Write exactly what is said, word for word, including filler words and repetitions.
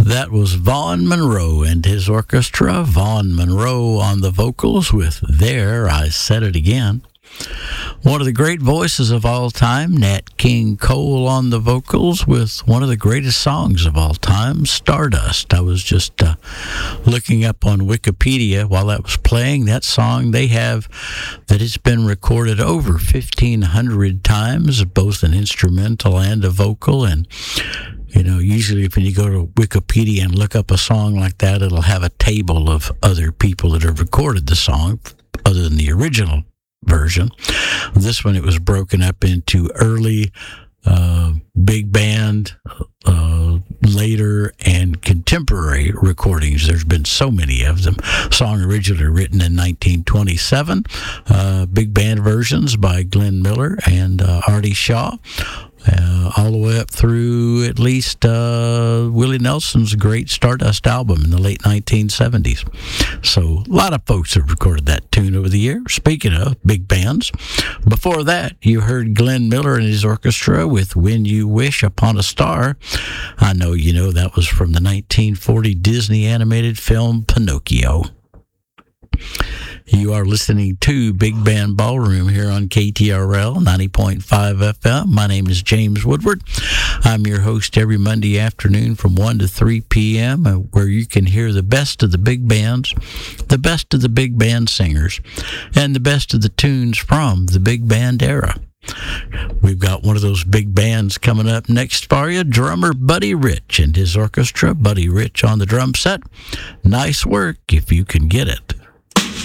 That was Vaughn Monroe and his orchestra. Vaughn Monroe on the vocals with There I Said It Again. One of the great voices of all time, Nat King Cole on the vocals with one of the greatest songs of all time, Stardust. I was just uh, looking up on Wikipedia while that was playing. That song they have that it's been recorded over fifteen hundred times, both an instrumental and a vocal. And you know, usually if you go to Wikipedia and look up a song like that, it'll have a table of other people that have recorded the song other than the original version. This one, it was broken up into early, uh, big band, uh, later, and contemporary recordings. There's been so many of them. Song originally written in nineteen twenty-seven. Uh, big band versions by Glenn Miller and uh, Artie Shaw. Uh, all the way up through at least uh, Willie Nelson's great Stardust album in the late nineteen seventies. So a lot of folks have recorded that tune over the years. Speaking of big bands, before that, you heard Glenn Miller and his orchestra with When You Wish Upon a Star. I know you know that was from the nineteen forty Disney animated film Pinocchio. You are listening to Big Band Ballroom here on K T R L ninety point five F M. My name is James Woodward. I'm your host every Monday afternoon from one to three p.m., where you can hear the best of the big bands, the best of the big band singers, and the best of the tunes from the big band era. We've got one of those big bands coming up next for you, drummer Buddy Rich and his orchestra. Buddy Rich on the drum set. Nice work if you can get it.